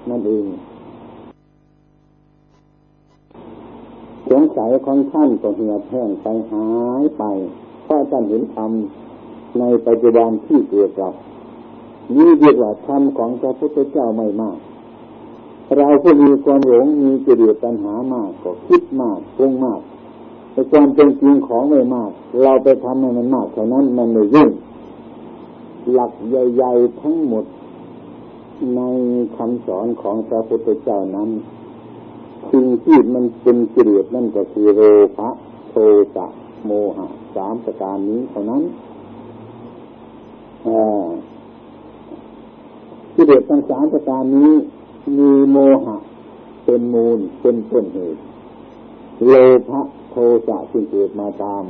นั่นเองสงสัยของท่านก็เหี่ยวแห้งไปหายไปเพราะท่านเห็นธรรมในปัจจุบันที่เกิดกับนี่เรียกว่าธรรมของพระพุทธเจ้าไม่มากเราผู้มีความหลงมีกิเลสตัณหามากก็คิดมากปรุงมากแต่ความเป็นจริงของไม่มากเราไปทำให้มันมากเท่านั้นมันไม่ยุ่งหลักใหญ่ๆทั้งหมดในคำสอนของพระพุทธเจ้านั้นสิ่งที่มันเป็นกิเลสนั่นก็คือโลภะโทสะโมหะสามประการนี้เท่านั้นกิเลสทั้งสามประการนี้มีโมหะเป็นมูลเป็นต้นเหตุโลภะโทสะซึ่งเกิดมาตาม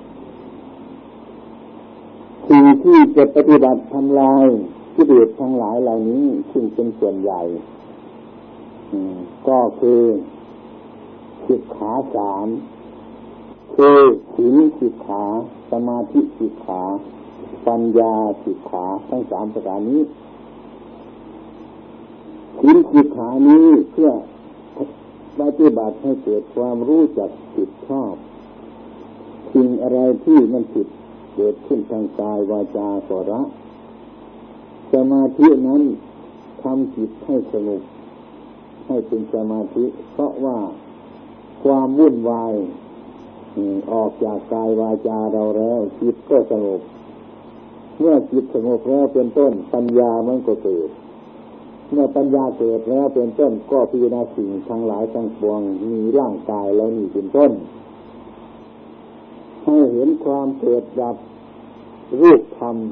สิ่งที่จะปฏิบัติทำลายกิเลสทั้งหลายเหล่านี้ซึ่งเป็นส่วนใหญ่ก็คือสิกขาสามคือศีลสิกขาสมาธิสิกขาปัญญาสิกขาทั้งสามประการนี้ศีลสิกขานี้เพื่อปฏิบัติให้เกิดความรู้จักผิดชอบสิ่งอะไรที่มันผิดเกิดขึ้นทางกายวาจาก็ละสมาธินั้นทำจิตให้สงบให้เป็นสมาธิเพราะว่าความวุ่นวายออกจากกายวาจาเราแล้วจิตก็สงบเมื่อจิตสงบแล้วเป็นต้นปัญญามันก็เกิดเมื่อปัญญาเกิดแล้วเป็นต้นก็พิจารณาสิ่งทั้งหลายทั้งปวงมีร่างกายแล้วนี่เป็นต้นให้เห็นความเกิดดับรูปธรรม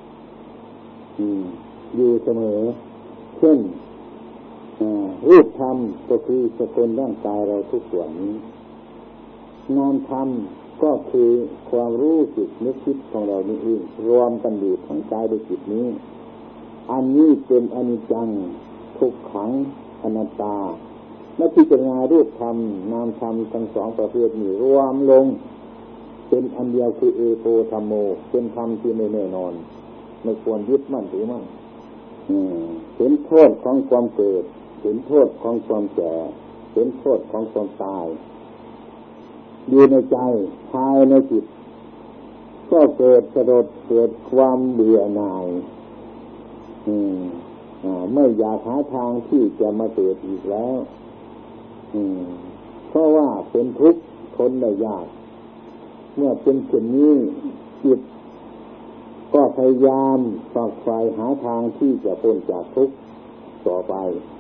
อยู่เสมอเช่นรูปธรรมก็คือสกุลร่างกายเราทุกส่วนนี้นามธรรมก็คือความรู้สึกนึกคิดของเรานี่เองรวมกันอยู่ทั้งกายและจิตนี้อันนี้เป็นอนิจจังทุกขังอนัตตาและพิจารณารูปธรรมนามธรรมทั้งสองประเภทนี้รวมลงเป็นอันเดียวคือเอโกธัมโมเป็นธรรมที่ไม่แน่นอนไม่ควรยึดมั่นถือมั่นเห็นโทษของความเกิดเห็นโทษของความแก่เห็นโทษของความตายอยู่ในใจภายในจิตก็เกิดสลดเกิดความเบื่อหน่ายไม่อยากหาทางที่จะมาเกิดอีกแล้วเพราะว่าเป็นทุกข์ทนได้ยากเมื่อเป็นเช่นนี้จิตก็พยายามฝักใฝ่หาทางที่จะพ้นจากทุกข์ต่อไป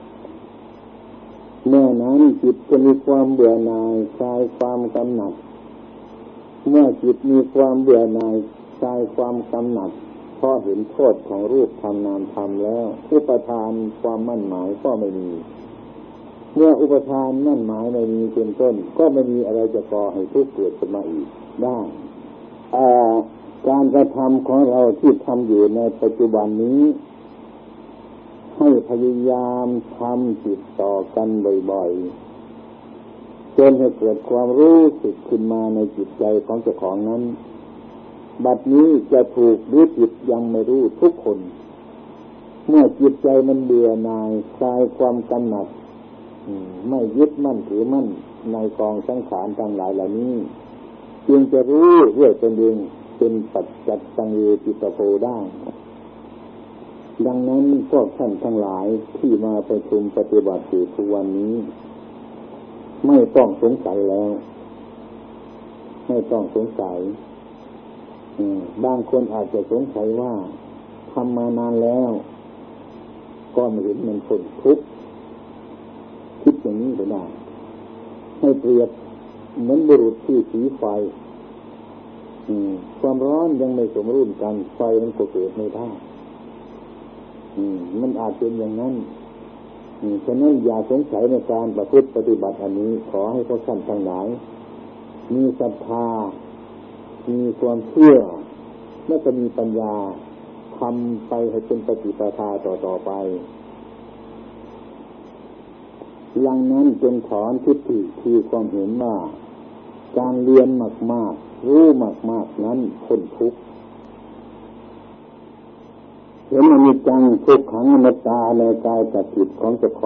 เมื่อนั้นจิตจะมีความเบื่อหน่ายคลายความกำหนัดเมื่อจิตมีความเบื่อหน่ายคลายความกำหนัดเพราะเห็นโทษของรูปธรรมนามธรรมแล้วอุปทานความมั่นหมายก็ไม่มีเมื่ออุปทานมั่นหมายไม่มีเป็นต้นก็ไม่มีอะไรจะก่อให้ทุกข์เกิดขึ้นมาอีกได้การกระทำของเราที่ทำอยู่ในปัจจุบันนี้ให้พยายามทำติดต่อกันบ่อยๆจนให้เกิดความรู้สึกขึ้นมาในจิตใจของเจ้าของนั้นบัดนี้จะถูกหรือผิดยังไม่รู้ทุกคนเมื่อจิตใจมันเบื่อหน่ายคลายความกำหนัดไม่ยึดมั่นถือมั่นในกองสังขารทั้งหลายเหล่านี้จึงจะรู้เรื่อยเป็นเองเป็นปัจจัตตังเวทิตโพได้ดังนั้นพวกท่านทั้งหลายที่มาประชุมปฏิบัติอยู่ทุกวันนี้ไม่ต้องสงสัยแล้วไม่ต้องสงสัยบางคนอาจจะสงสัยว่าทำมานานแล้วก็ไม่เห็นมันพ้นทุกข์คิดอย่างนี้ก็ได้ให้เปรียบเหมือนบุรุษที่สีไฟความร้อนยังไม่สมดุลกันไฟมันก็เกิดไม่ได้มันอาจเป็นอย่างนั้นฉะนั้นอย่าสงสัยในการประพฤติปฏิบัติอันนี้ขอให้พวกท่านทั้งหลายมีศรัทธามีความเชื่อและก็มีปัญญาทำไปให้เป็นปฏิปทาต่อไปดังนั้นจงถอนทิฏฐิคือความเห็นว่าการเรียนมากๆรู้มากๆนั้นพ้นทุกข์เห็นอนิจจังทุกขังอนัตตาในกายกับจิตของเจ้าของ